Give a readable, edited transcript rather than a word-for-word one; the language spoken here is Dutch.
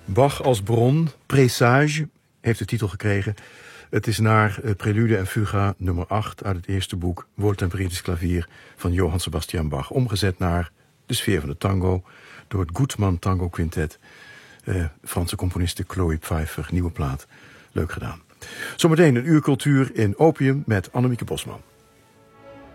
Bach als bron, Présage, heeft de titel gekregen. Het is naar Prelude en Fuga nummer 8 uit het eerste boek Wohltemperiert Klavier van Johann Sebastian Bach. Omgezet naar de sfeer van de tango door het Gutmann Tango Quintet. Franse componiste Chloe Pfeiffer, nieuwe plaat. Leuk gedaan. Zometeen een uur cultuur in Opium met Annemieke Bosman.